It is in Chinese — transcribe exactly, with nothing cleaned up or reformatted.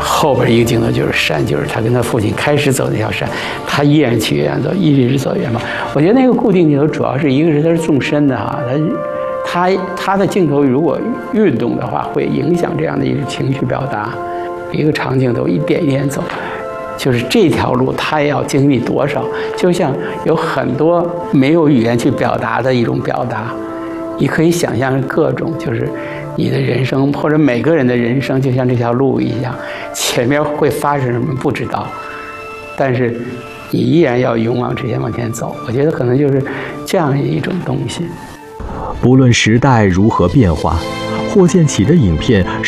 后边一个镜头就是山，就是他跟他父亲开始走那条山，他依然去远走，一直走远方。我觉得那个固定镜头主要是一个是它是纵深的哈，它他他的镜头如果运动的话，会影响这样的一种情绪表达。一个长镜头一点一点走，就是这条路他要经历多少，就像有很多没有语言去表达的一种表达。你可以想象各种，就是你的人生或者每个人的人生，就像这条路一样，前面会发生什么不知道，但是你依然要勇往直前往前走。我觉得可能就是这样一种东西。 不论时代如何变化，霍建起的影片